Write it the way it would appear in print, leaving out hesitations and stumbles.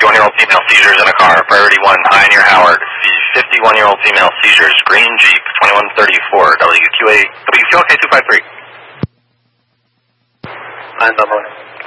51-year-old female seizures in a car. Priority 1, Pioneer Howard. 51-year-old female seizures. Green Jeep. 2134. WQK 253. 911.